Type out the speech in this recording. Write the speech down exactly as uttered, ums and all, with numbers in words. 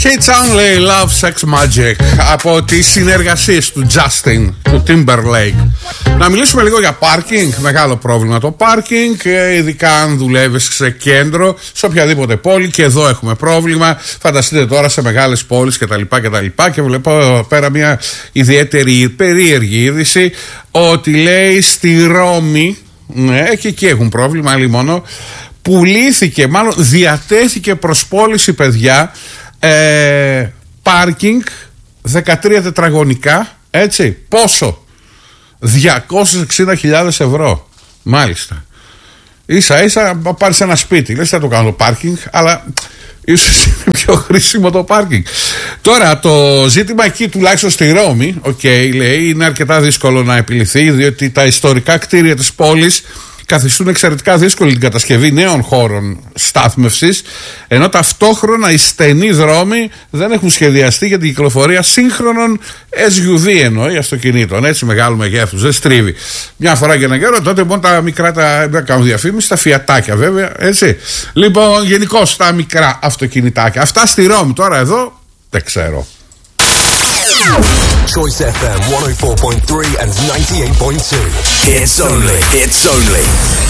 Hits Only, Love, Sex, Magic, από τις συνεργασίες του Justin, του Timberlake. Να μιλήσουμε λίγο για πάρκινγκ. Μεγάλο πρόβλημα το πάρκινγκ, ειδικά αν δουλεύεις σε κέντρο, σε οποιαδήποτε πόλη. Και εδώ έχουμε πρόβλημα. Φανταστείτε τώρα σε μεγάλες πόλεις κτλ. κτλ. Και βλέπω εδώ πέρα μια ιδιαίτερη περίεργη είδηση, ότι λέει στη Ρώμη, ναι, και εκεί έχουν πρόβλημα, άλλη μόνο, πουλήθηκε, μάλλον διατέθηκε προς πώληση, παιδιά, ε, πάρκινγκ δεκατρία τετραγωνικά, έτσι, πόσο? διακόσιες εξήντα χιλιάδες ευρώ. Μάλιστα. Ίσα ίσα πάρεις ένα σπίτι, λες θα το κάνω το πάρκινγκ, αλλά ίσως είναι πιο χρήσιμο το πάρκινγκ. Τώρα το ζήτημα εκεί, τουλάχιστον στη Ρώμη, okay, λέει, είναι αρκετά δύσκολο να επιληθεί, διότι τα ιστορικά κτίρια της πόλης καθιστούν εξαιρετικά δύσκολη την κατασκευή νέων χώρων στάθμευσης, ενώ ταυτόχρονα οι στενοί δρόμοι δεν έχουν σχεδιαστεί για την κυκλοφορία σύγχρονων ες γιου βι, εννοεί αυτοκινήτων, έτσι, μεγάλου μεγέθους, δεν στρίβει. Μια φορά και έναν καιρό, τότε μόνο τα μικρά, τα, δεν κάνουν διαφήμιση, τα φιατάκια βέβαια, έτσι. Λοιπόν, γενικώς τα μικρά αυτοκινητάκια. Αυτά στη Ρώμη, τώρα εδώ δεν ξέρω. Choice εφ εμ εκατόν τέσσερα κόμμα τρία and ninety-eight point two. It's only, it's only